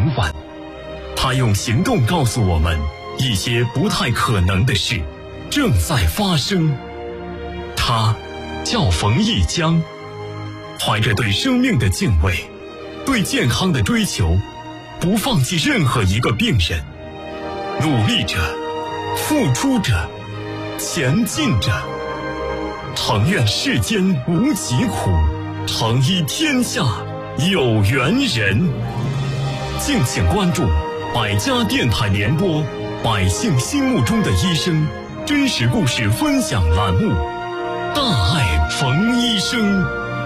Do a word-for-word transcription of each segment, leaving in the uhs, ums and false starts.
相反，它用行动告诉我们一些不太可能的事正在发生。他叫冯一江，怀着对生命的敬畏，对健康的追求，不放弃任何一个病人，努力着，付出着，前进着。诚愿世间无疾苦，诚医天下有缘人。敬请关注百家电台联播百姓心目中的医生真实故事分享栏目，大爱冯医生。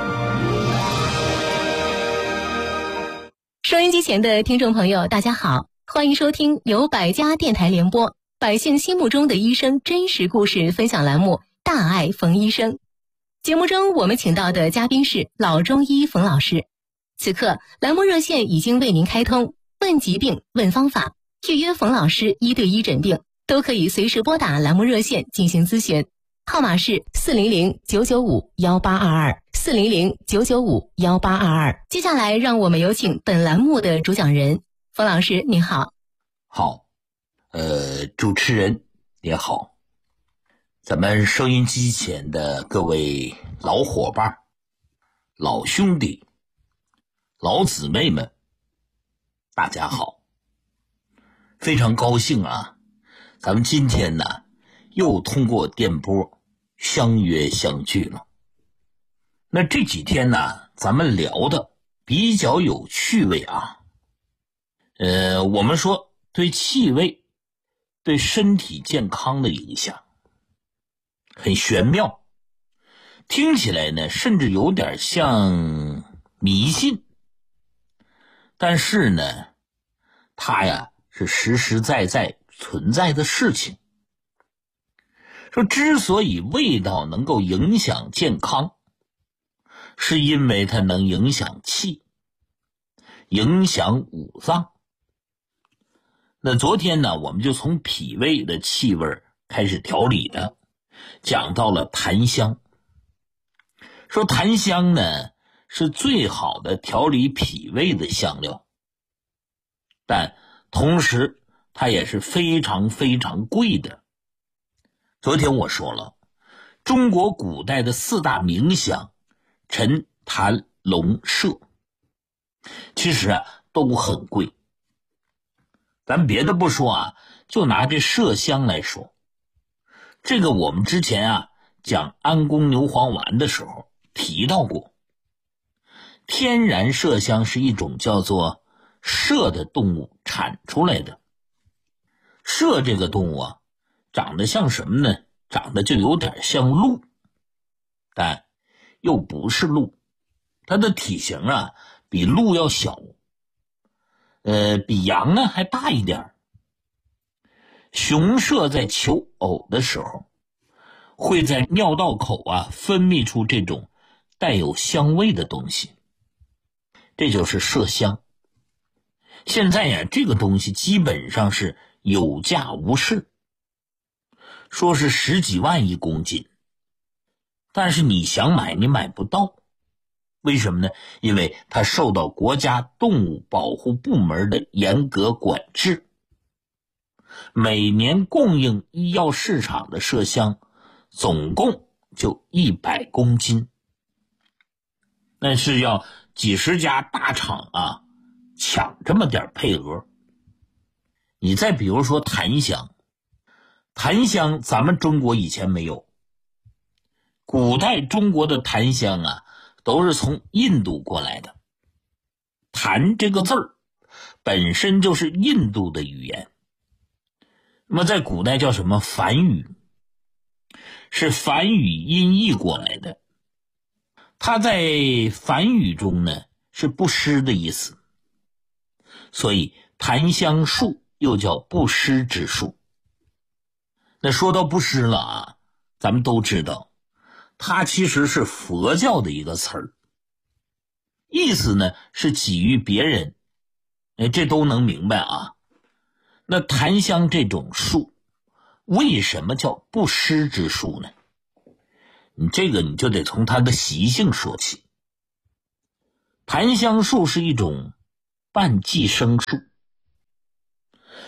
收音机前的听众朋友大家好，欢迎收听由百家电台联播百姓心目中的医生真实故事分享栏目，大爱冯医生。节目中我们请到的嘉宾是老中医冯老师。此刻栏目热线已经为您开通，问疾病问方法，预约冯老师一对一诊病，都可以随时拨打栏目热线进行咨询，号码是四零零九九五幺八二二四零零九九五幺八二二。接下来让我们有请本栏目的主讲人冯老师，您好。 好，呃，主持人也好，咱们收音机前的各位老伙伴、老兄弟、老姊妹们，大家好，非常高兴啊，咱们今天呢又通过电波相约相聚了。那这几天呢，咱们聊的比较有趣味啊。呃，我们说对气味对身体健康的影响很玄妙，听起来呢甚至有点像迷信，但是呢它呀是实实在在存在的事情。说之所以味道能够影响健康，是因为它能影响气，影响五脏。那昨天呢，我们就从脾胃的气味开始调理的，讲到了檀香。说檀香呢是最好的调理脾胃的香料，但同时它也是非常非常贵的。昨天我说了，中国古代的四大名香陈、檀、龙、麝，其实啊都很贵。咱别的不说啊，就拿这麝香来说，这个我们之前啊讲安宫牛黄丸的时候提到过。天然麝香是一种叫做麝的动物产出来的。麝这个动物啊长得像什么呢？长得就有点像鹿，但又不是鹿。它的体型啊比鹿要小，呃，比羊呢还大一点。雄麝在求偶的时候，会在尿道口啊分泌出这种带有香味的东西，这就是麝香。现在呀，这个东西基本上是有价无市，说是十几万一公斤，但是你想买你买不到。为什么呢？因为它受到国家动物保护部门的严格管制。每年供应医药市场的麝香总共就一百公斤，那是要几十家大厂啊抢这么点配额。你再比如说檀香，檀香咱们中国以前没有，古代中国的檀香啊都是从印度过来的。檀这个字儿本身就是印度的语言，那么在古代叫什么梵语，是梵语音译过来的。它在梵语中呢是不施的意思，所以檀香树又叫不施之树。那说到不施了啊，咱们都知道它其实是佛教的一个词儿，意思呢是给予别人，哎，这都能明白啊。那檀香这种树为什么叫不施之树呢？你这个你就得从它的习性说起。檀香树是一种半寄生树，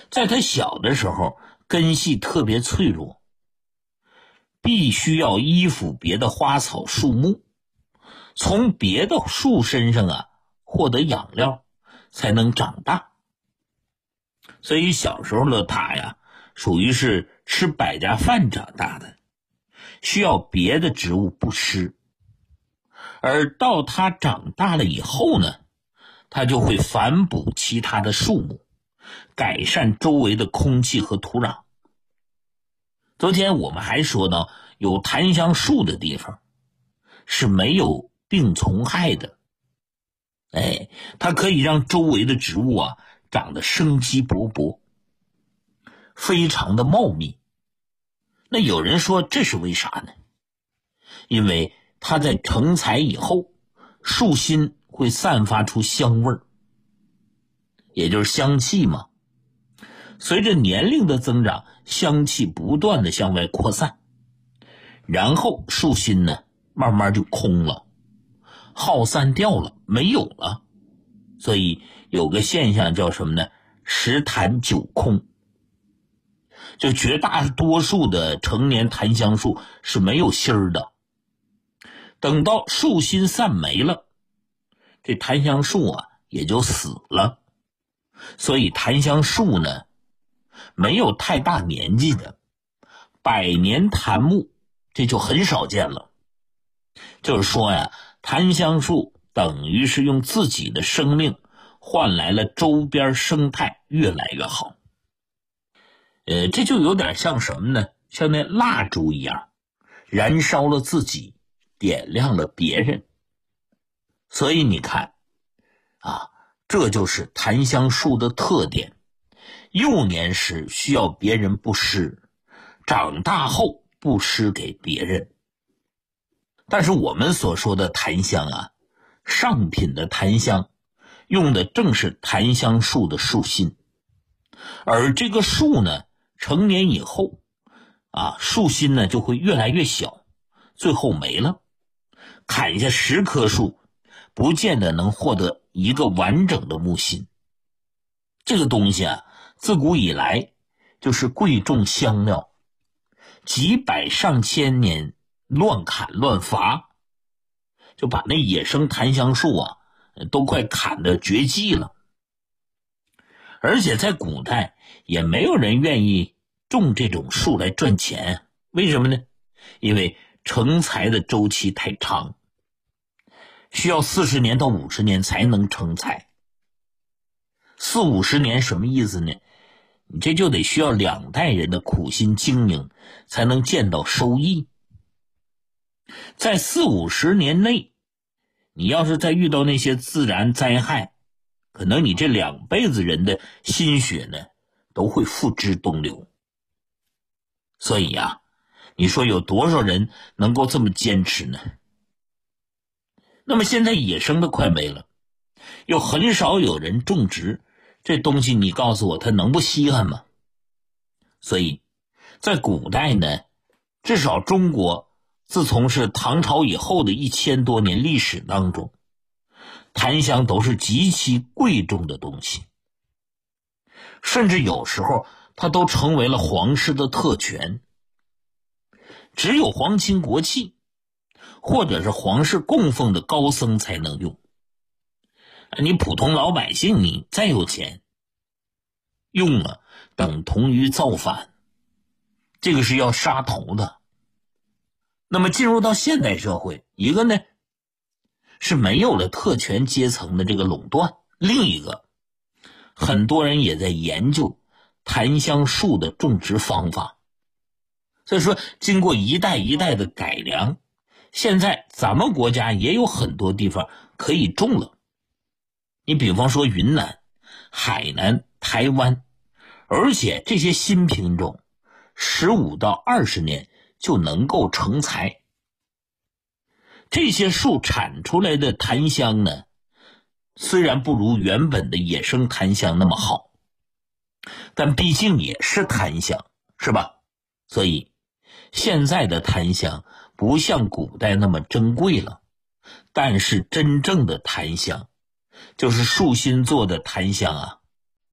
在它小的时候，根系特别脆弱，必须要依附别的花草树木，从别的树身上啊获得养料，才能长大。所以小时候的它呀，属于是吃百家饭长大的，需要别的植物不施。而到它长大了以后呢，它就会反哺其他的树木，改善周围的空气和土壤。昨天我们还说到，有檀香树的地方是没有病虫害的，哎，它可以让周围的植物啊长得生机勃勃，非常的茂密。那有人说这是为啥呢？因为它在成材以后，树心会散发出香味儿，也就是香气嘛。随着年龄的增长，香气不断的向外扩散，然后树心呢慢慢就空了，耗散掉了，没有了。所以有个现象叫什么呢？十檀九空。就绝大多数的成年檀香树是没有心儿的，等到树心散没了，这檀香树啊也就死了。所以檀香树呢没有太大年纪的百年檀木，这就很少见了。就是说呀，檀香树等于是用自己的生命换来了周边生态越来越好。呃，这就有点像什么呢？像那蜡烛一样，燃烧了自己，点亮了别人。所以你看啊，这就是檀香树的特点。幼年时需要别人布施，长大后布施给别人。但是我们所说的檀香啊，上品的檀香用的正是檀香树的树心，而这个树呢成年以后啊，树心呢就会越来越小，最后没了。砍下十棵树，不见得能获得一个完整的木心。这个东西啊，自古以来就是贵重香料，几百上千年乱砍乱伐，就把那野生檀香树啊都快砍得绝迹了。而且在古代也没有人愿意种这种树来赚钱，为什么呢？因为成材的周期太长，需要四十年到五十年才能成材。四五十年什么意思呢？你这就得需要两代人的苦心经营才能见到收益。在四五十年内，你要是再遇到那些自然灾害，可能你这两辈子人的心血呢都会付之东流。所以啊，你说有多少人能够这么坚持呢？那么现在野生的快没了，又很少有人种植，这东西你告诉我它能不稀罕吗？所以在古代呢，至少中国自从是唐朝以后的一千多年历史当中，檀香都是极其贵重的东西，甚至有时候它都成为了皇室的特权，只有皇亲国戚或者是皇室供奉的高僧才能用。你普通老百姓你再有钱，用了等同于造反，这个是要杀头的。那么进入到现代社会，一个呢是没有了特权阶层的这个垄断，另一个很多人也在研究檀香树的种植方法。所以说经过一代一代的改良，现在咱们国家也有很多地方可以种了。你比方说云南、海南、台湾，而且这些新品种十五到二十年就能够成材。这些树产出来的檀香呢，虽然不如原本的野生檀香那么好，但毕竟也是檀香，是吧？所以现在的檀香不像古代那么珍贵了，但是真正的檀香，就是树心做的檀香啊，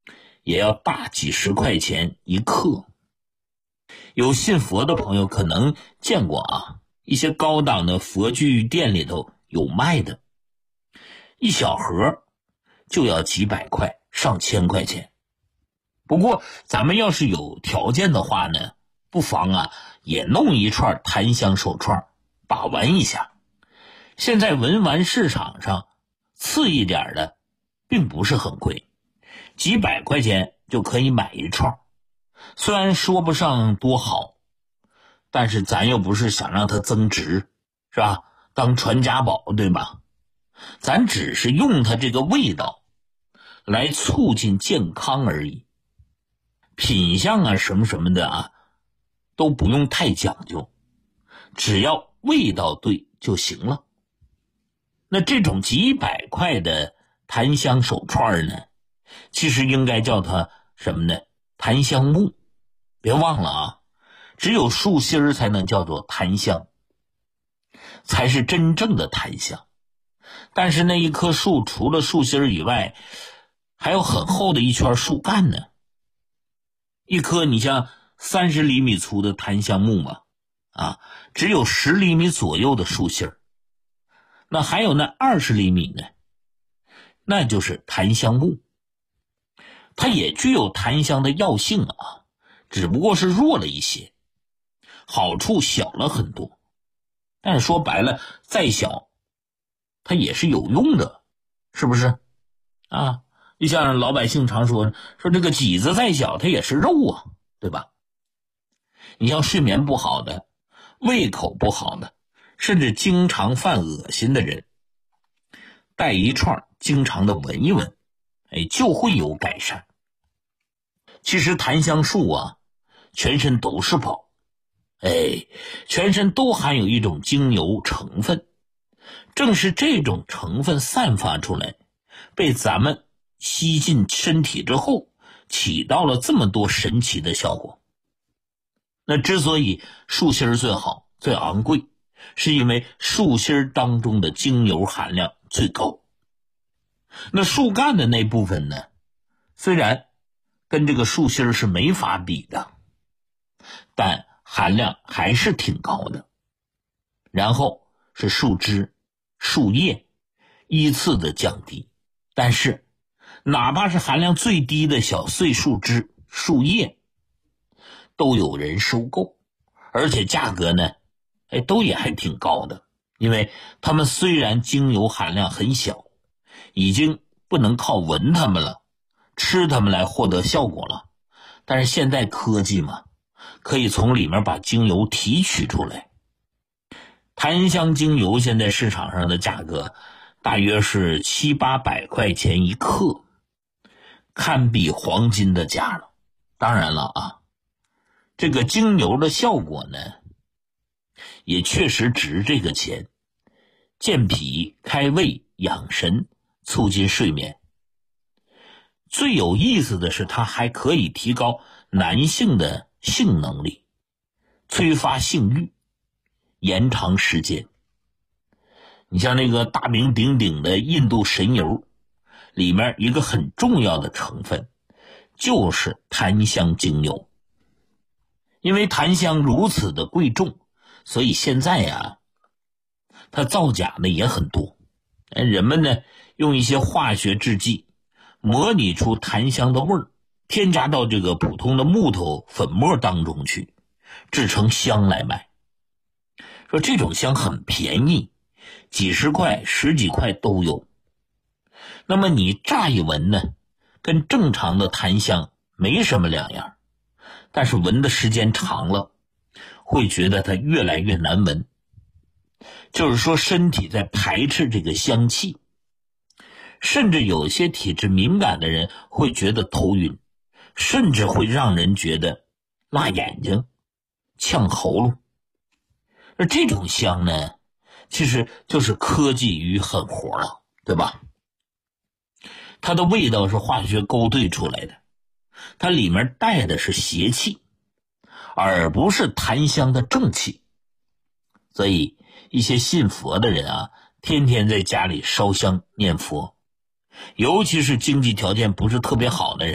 也要大几十块钱一克。有信佛的朋友可能见过啊，一些高档的佛具店里头有卖的，一小盒就要几百块上千块钱。不过咱们要是有条件的话呢，不妨啊也弄一串檀香手串把玩一下。现在文玩市场上次一点的并不是很贵，几百块钱就可以买一串。虽然说不上多好，但是咱又不是想让它增值，是吧？当传家宝，对吧？咱只是用它这个味道来促进健康而已。品相啊什么什么的啊都不用太讲究，只要味道对就行了。那这种几百块的檀香手串呢，其实应该叫它什么呢？檀香木。别忘了啊，只有树心才能叫做檀香，才是真正的檀香。但是那一棵树除了树心以外，还有很厚的一圈树干呢。一棵你像三十厘米粗的檀香木嘛，啊，只有十厘米左右的树心。那还有那二十厘米呢，那就是檀香木。它也具有檀香的药性啊，只不过是弱了一些，好处小了很多。但是说白了，再小它也是有用的，是不是啊？就像老百姓常说说这个几子再小它也是肉啊，对吧？你像睡眠不好的，胃口不好的，甚至经常犯恶心的人，带一串经常的闻一闻，哎，就会有改善。其实檀香树啊，全身都是宝，哎，全身都含有一种精油成分，正是这种成分散发出来，被咱们吸进身体之后，起到了这么多神奇的效果。那之所以树心最好最昂贵，是因为树心当中的精油含量最高。那树干的那部分呢，虽然跟这个树心是没法比的，但含量还是挺高的。然后是树枝、树叶依次的降低，但是哪怕是含量最低的小碎树枝、树叶，都有人收购，而且价格呢，哎，都也还挺高的。因为它们虽然精油含量很小，已经不能靠闻它们了，吃它们来获得效果了，但是现代科技嘛，可以从里面把精油提取出来。檀香精油现在市场上的价格大约是七八百块钱一克，堪比黄金的价了。当然了啊，这个精油的效果呢，也确实值这个钱，健脾、开胃、养神、促进睡眠。最有意思的是，它还可以提高男性的性能力，催发性欲，延长时间。你像那个大名鼎鼎的印度神油，里面一个很重要的成分就是檀香精油。因为檀香如此的贵重，所以现在呀，它造假的也很多。人们呢，用一些化学制剂模拟出檀香的味儿，添加到这个普通的木头粉末当中去，制成香来卖。说这种香很便宜，几十块、十几块都有。那么你乍一闻呢，跟正常的檀香没什么两样，但是闻的时间长了，会觉得它越来越难闻。就是说身体在排斥这个香气，甚至有些体质敏感的人会觉得头晕，甚至会让人觉得辣眼睛、呛喉咙。而这种香呢，其实就是科技与狠活了，对吧？它的味道是化学勾兑出来的，它里面带的是邪气，而不是檀香的正气。所以一些信佛的人啊，天天在家里烧香念佛，尤其是经济条件不是特别好的人，